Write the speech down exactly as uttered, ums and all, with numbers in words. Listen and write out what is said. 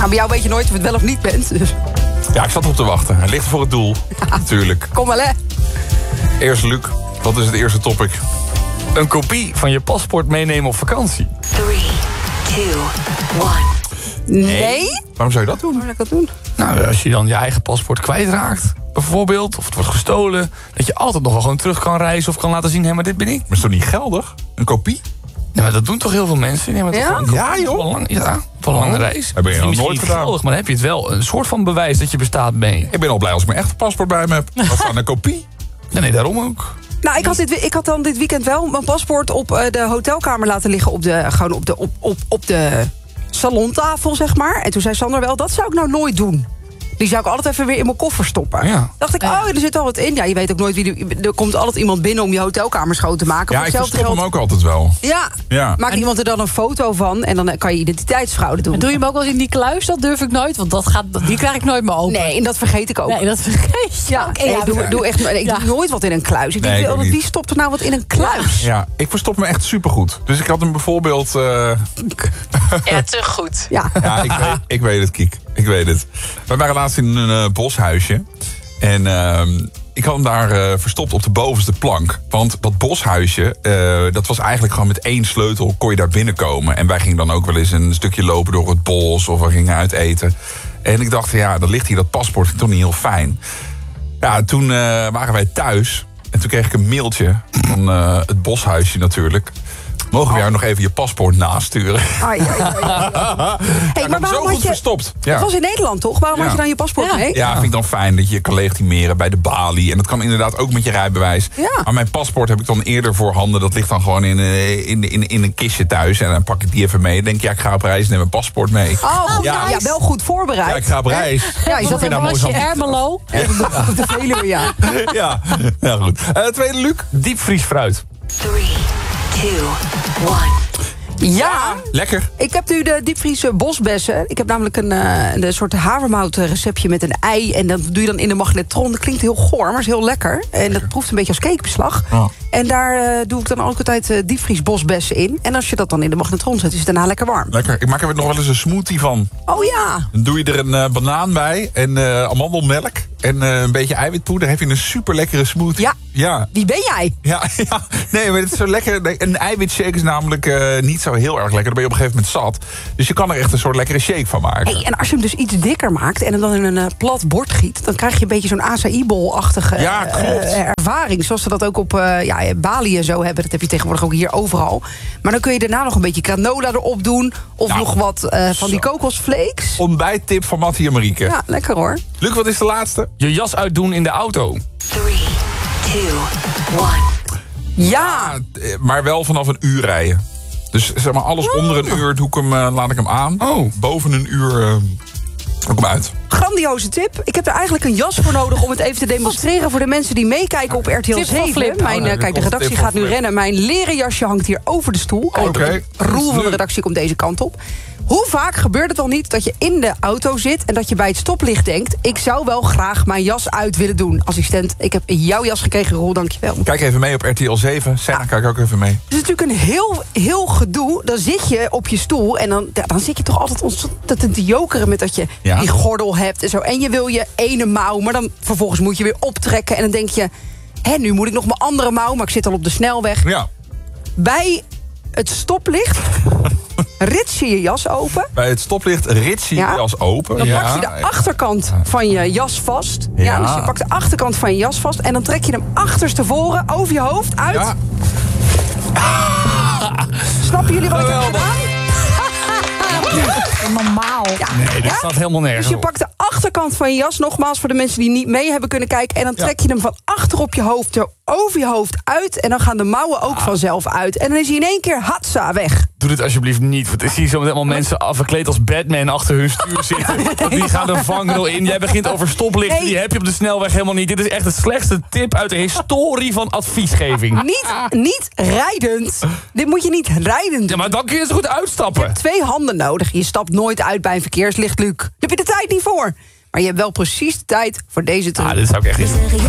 Nou, bij jou weet je nooit of het wel of niet bent. Dus. Ja, ik zat op te wachten. Hij ligt voor het doel. Ja. Natuurlijk. Kom maar, hè. Eerst Luc, wat is het eerste topic? Een kopie van je paspoort meenemen op vakantie. drie, twee, één. Nee? Waarom zou je dat doen? Hoe zou ik dat doen? Nou, als je dan je eigen paspoort kwijtraakt, bijvoorbeeld, of het wordt gestolen, dat je altijd nog wel gewoon terug kan reizen of kan laten zien, hé, maar dit ben ik. Maar is toch niet geldig? Een kopie? Ja, maar dat doen toch heel veel mensen? Nee, maar Ja? Gewoon, Ja, joh. Wel lang, ja, wel een lange reis. Dat ben je nog Misschien nooit niet gedaan. geldig, maar dan heb je het wel. Een soort van bewijs dat je bestaat mee. Ik ben al blij als ik mijn echte paspoort bij me heb. Wat is aan een kopie? Nee, nee, daarom ook. Nou, ik had, dit, ik had dan dit weekend wel mijn paspoort op uh, de hotelkamer laten liggen. Op de, gewoon op de, op, op, op de salontafel, zeg maar. En toen zei Sander wel, dat zou ik nou nooit doen. Die zou ik altijd even weer in mijn koffer stoppen. Ja. Dacht ik, oh, er zit al wat in. Ja, je weet ook nooit wie... Die, er komt altijd iemand binnen om je hotelkamer schoon te maken. Ja, Voor ik hetzelfde verstop hem geld- ook altijd wel. Ja, Ja. maakt iemand er dan een foto van... en dan kan je identiteitsfraude doen. En doe je hem ook wel eens in die kluis? Dat durf ik nooit, want dat gaat, die krijg ik nooit meer open. Nee, en dat vergeet ik ook. Nee, dat vergeet je Ja, ook. nee, ik doe, doe echt, ik Ja. doe nooit wat in een kluis. Ik Nee, denk, ik ook oh, niet. wie stopt er nou wat in een kluis? Ja, ik verstop me echt supergoed. Dus ik had hem bijvoorbeeld... Uh... Ja, te goed. Ja. Ja, ik weet, ik weet het, Kiek. Ik weet het. We waren laatst in een uh, boshuisje. En uh, ik had hem daar uh, verstopt op de bovenste plank. Want dat boshuisje, uh, dat was eigenlijk gewoon met één sleutel... kon je daar binnenkomen. En wij gingen dan ook wel eens een stukje lopen door het bos... of we gingen uit eten. En ik dacht, ja, dan ligt hier dat paspoort. Vind ik toch niet heel fijn. Ja, toen uh, waren wij thuis. En toen kreeg ik een mailtje van uh, het boshuisje natuurlijk... Mogen we jou nog even je paspoort nasturen? Ai, ai, ai, ai. Hey, Ja, maar zo waarom goed had je... verstopt. Ja. Dat was in Nederland, toch? Waarom Ja. had je dan je paspoort Ja. mee? Ja, vind ik dan fijn dat je kan legitimeren bij de balie. En dat kan inderdaad ook met je rijbewijs. Ja. Maar mijn paspoort heb ik dan eerder voor handen. Dat ligt dan gewoon in, eh, in, in, in een kistje thuis. En dan pak ik die even mee. Dan denk ik, ja, ik ga op reis, neem mijn paspoort mee. Oh, goed. Ja. Ja, wel goed voorbereid. Ja, ik ga op reis. Ja, je zat Vind in nou Was mooi je zo- Ermelo? op de Veluwe, ja. Ja, ja goed. Uh, tweede, Luc. Diepvriesfruit. drie, twee, één. Ja, Lekker. ik heb nu de diepvriese bosbessen. Ik heb namelijk een, uh, een soort havermout receptje met een ei. En dat doe je dan in de magnetron. Dat klinkt heel goor, maar is heel lekker. En dat proeft een beetje als cakebeslag. Oh. En daar uh, doe ik dan ook altijd uh, diepvries bosbessen in. En als je dat dan in de magnetron zet, is het daarna lekker warm. Lekker. Ik maak er nog wel eens een smoothie van. Oh ja. Dan doe je er een uh, banaan bij. En uh, amandelmelk. En uh, een beetje eiwitpoeder. Dan heb je een super lekkere smoothie. Ja. Ja. Wie ben jij? Ja, ja, nee, maar het is zo lekker. Nee, een eiwitshake is namelijk uh, niet zo heel erg lekker. Dan ben je op een gegeven moment zat. Dus je kan er echt een soort lekkere shake van maken. Hey, en als je hem dus iets dikker maakt en hem dan in een uh, plat bord giet... dan krijg je een beetje zo'n acai-bol-achtige Ja, klopt. uh, ervaring. Zoals ze dat ook op uh, ja, Bali en zo hebben. Dat heb je tegenwoordig ook hier overal. Maar dan kun je daarna nog een beetje granola erop doen. Of Nou, nog wat uh, van die zo. kokosflakes. Ontbijttip van Mattie en Marieke. Ja, lekker hoor. Luc, wat is de laatste? Je jas uitdoen in de auto. drie, twee, één. Ja, Ah, maar wel vanaf een uur rijden. Dus zeg maar, alles onder een uur doe ik hem, uh, laat ik hem aan. Oh. Boven een uur uh, doe ik hem uit. grandioze tip. Ik heb er eigenlijk een jas voor nodig om het even te demonstreren... voor de mensen die meekijken op R T L Tip van zeven. Flip. Mijn, Oh, nee, uh, kijk, de er komt redactie tip van gaat nu Flip. rennen. Mijn leren jasje hangt hier over de stoel. Kijk, Oké. Roel van de redactie komt deze kant op. Hoe vaak gebeurt het al niet dat je in de auto zit... en dat je bij het stoplicht denkt... ik zou wel graag mijn jas uit willen doen. Assistent, ik heb jouw jas gekregen, Roel, dankjewel. Het Kijk even mee op R T L zeven. Senna, kijk ook even mee. is natuurlijk een heel, heel gedoe. Dan zit je op je stoel en dan, ja, dan zit je toch altijd ontzettend te jokeren... met dat je Ja. die gordel hebt en zo. En je wil je ene mouw, maar dan vervolgens moet je weer optrekken... en dan denk je, hé, nu moet ik nog mijn andere mouw... maar ik zit al op de snelweg. Ja. Bij het stoplicht rits je je jas open... Bij het stoplicht rits je Ja. je jas open. Dan ja. pak je de achterkant van je jas vast. Ja. Ja. dus je pakt de achterkant van je jas vast... en dan trek je hem achterstevoren over je hoofd uit. Ja. Snappen jullie wat ik heb Geweldig. gedaan? Normaal. Nee, dit staat helemaal nergens Dus je op. pakt de achterkant van je jas, nogmaals voor de mensen die niet mee hebben kunnen kijken... en dan Ja. trek je hem van achter op je hoofd, zo over je hoofd uit... en dan gaan de mouwen ook vanzelf uit. En dan is hij in één keer hatsa weg. Doe dit alsjeblieft niet. Want ik zie zo allemaal mensen afgekleed als Batman achter hun stuur zitten. Want die gaan een vangrail in. Jij begint over stoplichten. Nee. Die heb je op de snelweg helemaal niet. Dit is echt de slechtste tip uit de historie van adviesgeving. Niet, niet rijdend. Dit moet je niet rijdend Ja, doen. maar dan kun je zo goed uitstappen. Twee handen nodig. Je stapt nooit uit bij een verkeerslicht, Luc. Daar heb je de tijd niet voor. Maar je hebt wel precies de tijd voor deze truc. Ah, dit zou ik echt niet doen.